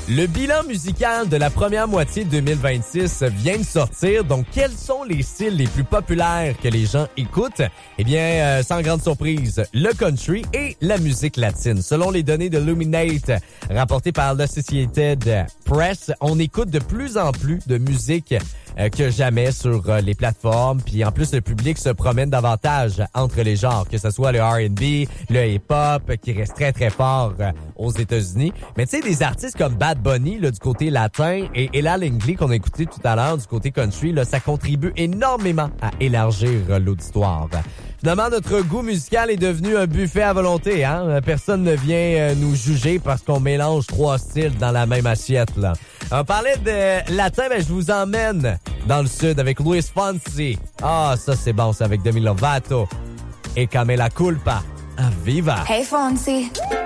Le bilan musical de la première moitié de 2026 vient de sortir. Donc, quels sont les styles les plus populaires que les gens écoutent? Eh bien, sans grande surprise, le country et la musique latine. Selon les données de Luminate rapportées par l'Associated Press, on écoute de plus en plus de musique que jamais sur les plateformes. Puis en plus, le public se promène davantage entre les genres, que ce soit le R&B, le hip-hop, qui reste très, très fort aux États-Unis. Mais tu sais, des artistes comme Bad Bunny, là, du côté latin, et Ella Langley, qu'on a écouté tout à l'heure, du côté country, là, ça contribue énormément à élargir l'auditoire. Finalement, notre goût musical est devenu un buffet à volonté, hein? Personne ne vient nous juger parce qu'on mélange 3 styles dans la même assiette, là. On parlait de latin, mais je vous emmène dans le sud avec Luis Fonsi. Ah, ça c'est bon, c'est avec Demi Lovato et Camila Culpa. À viva! Hey Fonsi.